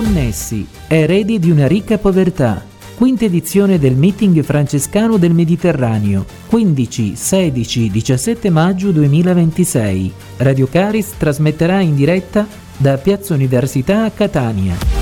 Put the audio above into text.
Connessi, eredi di una ricca povertà. Quinta edizione del Meeting francescano del Mediterraneo, 15, 16, 17 maggio 2026. Radio Caris trasmetterà in diretta da Piazza Università a Catania.